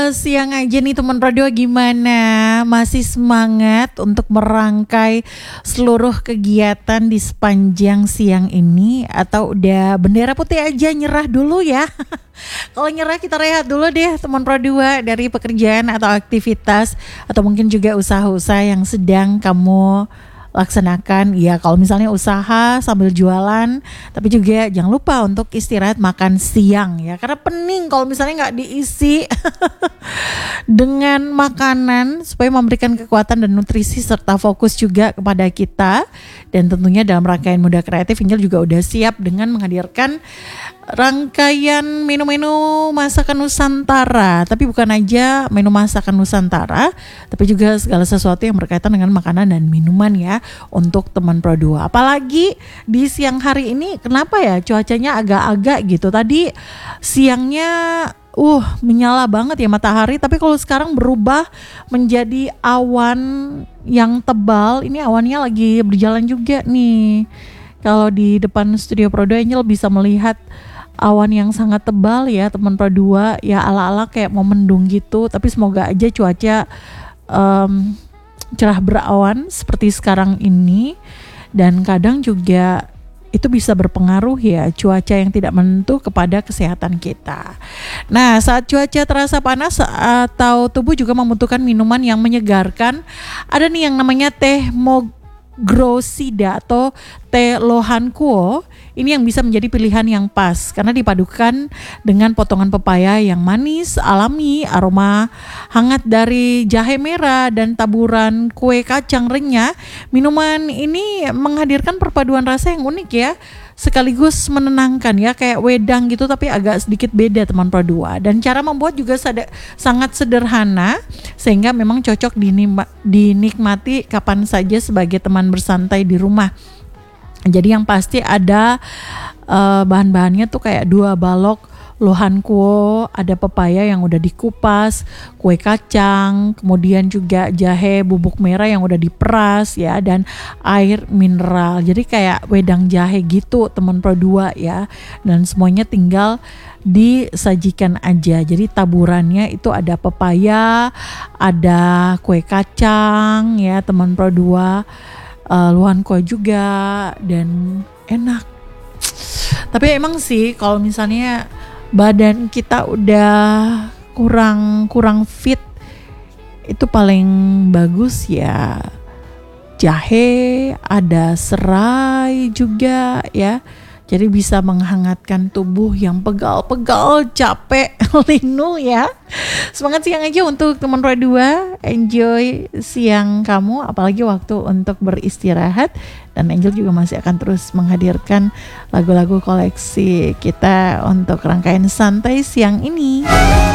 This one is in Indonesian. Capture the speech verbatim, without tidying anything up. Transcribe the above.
Siang aja nih teman radio, gimana? Masih semangat untuk merangkai seluruh kegiatan di sepanjang siang ini atau udah bendera putih aja nyerah dulu ya? Kalau nyerah kita rehat dulu deh teman Pro dua dari pekerjaan atau aktivitas atau mungkin juga usaha-usaha yang sedang kamu laksanakan. Ya kalau misalnya usaha sambil jualan, tapi juga jangan lupa untuk istirahat makan siang ya, karena pening kalau misalnya nggak diisi dengan makanan supaya memberikan kekuatan dan nutrisi serta fokus juga kepada kita. Dan tentunya dalam rangkaian Muda Kreatif, Angel juga udah siap dengan menghadirkan rangkaian menu-menu masakan Nusantara. Tapi bukan aja menu masakan Nusantara, tapi juga segala sesuatu yang berkaitan dengan makanan dan minuman ya untuk teman Pro dua. Apalagi di siang hari ini, kenapa ya cuacanya agak-agak gitu. Tadi siangnya uh menyala banget ya matahari, tapi kalau sekarang berubah menjadi awan yang tebal. Ini awannya lagi berjalan juga nih. Kalau di depan studio Pro dua, Angel bisa melihat awan yang sangat tebal ya teman Pro dua, ya ala-ala kayak mau mendung gitu. Tapi semoga aja cuaca um, cerah berawan seperti sekarang ini. Dan kadang juga itu bisa berpengaruh ya, cuaca yang tidak menentu kepada kesehatan kita. Nah, saat cuaca terasa panas atau tubuh juga membutuhkan minuman yang menyegarkan, ada nih yang namanya teh Mogrosida atau teh lohan kuo. Ini yang bisa menjadi pilihan yang pas karena dipadukan dengan potongan pepaya yang manis, alami, aroma hangat dari jahe merah dan taburan kue kacang renyah. Minuman ini menghadirkan perpaduan rasa yang unik ya, sekaligus menenangkan ya, kayak wedang gitu tapi agak sedikit beda teman Pro dua. Dan cara membuat juga sada, sangat sederhana sehingga memang cocok dinikma, dinikmati kapan saja sebagai teman bersantai di rumah. Jadi yang pasti ada uh, bahan-bahannya tuh kayak dua balok lohan kuo, ada pepaya yang udah dikupas, kue kacang, kemudian juga jahe bubuk merah yang udah diperas ya, dan air mineral. Jadi kayak wedang jahe gitu teman Pro dua ya. Dan semuanya tinggal disajikan aja. Jadi taburannya itu ada pepaya, ada kue kacang ya teman Pro dua. Uh, lohan kuo juga, dan enak. Tapi emang sih kalau misalnya badan kita udah kurang kurang fit, itu paling bagus ya jahe, ada serai juga ya. Jadi bisa menghangatkan tubuh yang pegal-pegal, capek, linu ya. Semangat siang aja untuk teman Pro dua. Enjoy siang kamu, apalagi waktu untuk beristirahat. Dan Angel juga masih akan terus menghadirkan lagu-lagu koleksi kita untuk rangkaian santai siang ini.